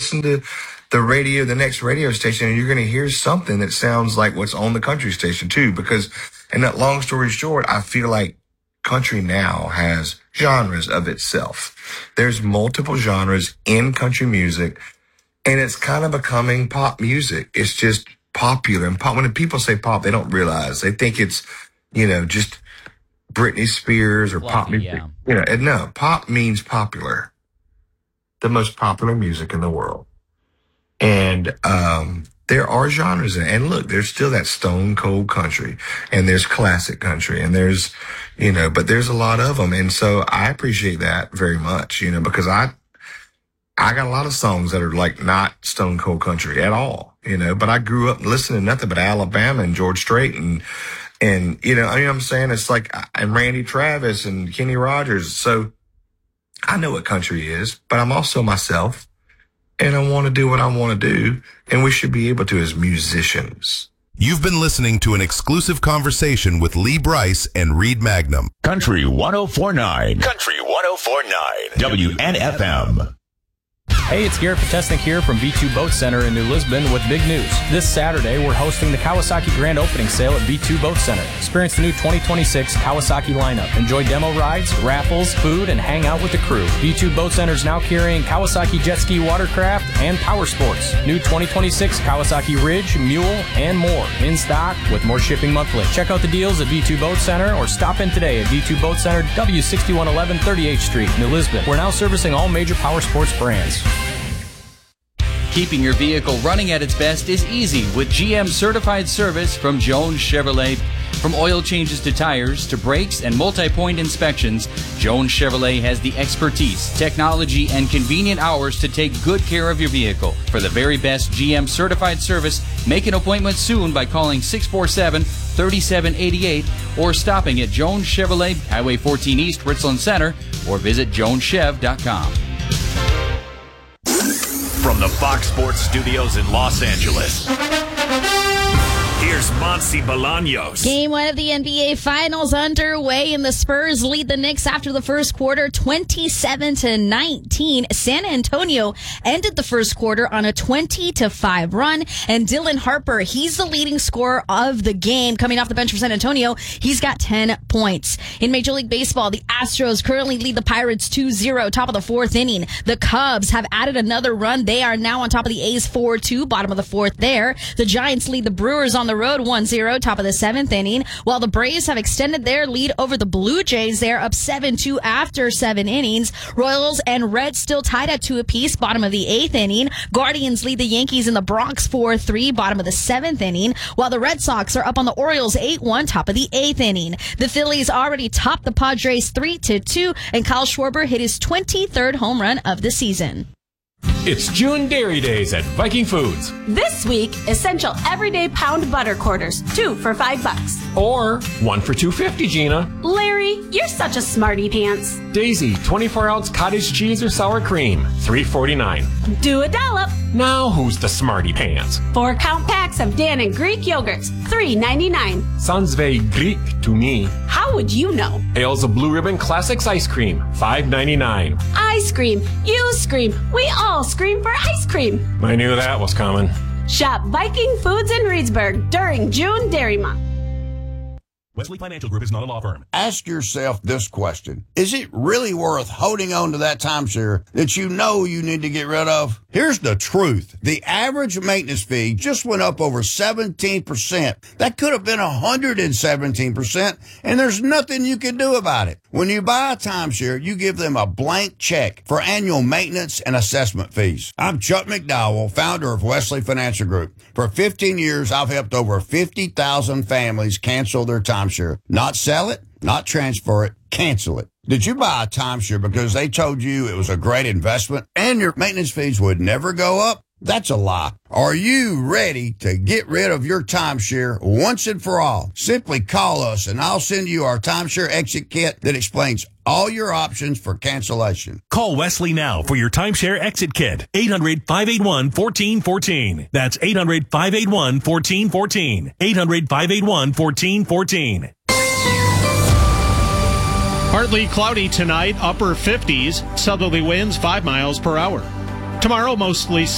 listen to the radio, the next radio station, and you're going to hear something that sounds like what's on the country station too. Because, and that long story short, I feel like country now has genres of itself. There's multiple genres in country music, and it's kind of becoming pop music. It's just popular. And pop, when people say pop, they don't realize. They think it's, just Britney Spears or pop music. Yeah. No, pop means popular. The most popular music in the world. And there are genres in it. And look, there's still that stone cold country, and there's classic country, and there's, but there's a lot of them. And so I appreciate that very much, because I got a lot of songs that are like not stone cold country at all, but I grew up listening to nothing but Alabama and George Strait and what I'm saying? It's like, and Randy Travis and Kenny Rogers. So I know what country is, but I'm also myself. And I want to do what I want to do, and we should be able to as musicians. You've been listening to an exclusive conversation with Lee Brice and Reed Magnum. Country 104.9. Country 104.9. WNFM. Hey, it's Garrett Potesnik here from V2 Boat Center in New Lisbon with big news. This Saturday, we're hosting the Kawasaki Grand Opening Sale at V2 Boat Center. Experience the new 2026 Kawasaki lineup. Enjoy demo rides, raffles, food, and hang out with the crew. V2 Boat Center is now carrying Kawasaki Jet Ski Watercraft and Power Sports. New 2026 Kawasaki Ridge, Mule, and more. In stock with more shipping monthly. Check out the deals at V2 Boat Center or stop in today at V2 Boat Center, W6111 38th Street, New Lisbon. We're now servicing all major Power Sports brands. Keeping your vehicle running at its best is easy with GM certified service from Jones Chevrolet. From oil changes to tires to brakes and multi-point inspections, Jones Chevrolet has the expertise, technology, and convenient hours to take good care of your vehicle. For the very best GM certified service, make an appointment soon by calling 647-3788 or stopping at Jones Chevrolet, Highway 14 East, Richland Center, or visit joneschev.com. From the Fox Sports Studios in Los Angeles, here's Monty Bolaños. Game 1 of the NBA Finals underway, and the Spurs lead the Knicks after the first quarter 27-19. San Antonio ended the first quarter on a 20-5 run, and Dylan Harper, he's the leading scorer of the game. Coming off the bench for San Antonio, he's got 10 points. In Major League Baseball, the Astros currently lead the Pirates 2-0, top of the fourth inning. The Cubs have added another run. They are now on top of the A's 4-2, bottom of the fourth there. The Giants lead the Brewers on the road 1-0, top of the seventh inning, while the Braves have extended their lead over the Blue Jays. They're up 7-2 after 7 innings. Royals and Reds still tied at 2 apiece, bottom of the eighth inning. Guardians lead the Yankees in the Bronx 4-3, bottom of the seventh inning, while the Red Sox are up on the Orioles 8-1, top of the eighth inning. The Phillies already topped the Padres 3-2, and Kyle Schwarber hit his 23rd home run of the season. It's June Dairy Days at Viking Foods. This week, essential everyday pound butter quarters, 2 for $5. Or 1 for $2.50, Gina. Larry, you're such a smarty pants. Daisy, 24-ounce cottage cheese or sour cream, $3.49. Do a dollop. Now who's the smarty pants? 4-count packs of Dan and Greek yogurts, $3.99. Sounds very Greek to me. How would you know? Ales of Blue Ribbon Classics ice cream, $5.99. I scream, you scream, we all scream for ice cream. I knew that was coming. Shop Viking Foods in Reedsburg during June Dairy Month. Wesley Financial Group is not a law firm. Ask yourself this question. Is it really worth holding on to that timeshare that you know you need to get rid of? Here's the truth. The average maintenance fee just went up over 17%. That could have been 117%, and there's nothing you can do about it. When you buy a timeshare, you give them a blank check for annual maintenance and assessment fees. I'm Chuck McDowell, founder of Wesley Financial Group. For 15 years, I've helped over 50,000 families cancel their timeshare. Not sell it, not transfer it, cancel it. Did you buy a timeshare because they told you it was a great investment and your maintenance fees would never go up? That's a lie. Are you ready to get rid of your timeshare once and for all? Simply call us and I'll send you our timeshare exit kit that explains all your options for cancellation. Call Wesley now for your timeshare exit kit. 800-581-1414. That's 800-581-1414. 800-581-1414. Partly cloudy tonight, upper 50s, southerly winds 5 miles per hour. Tomorrow, mostly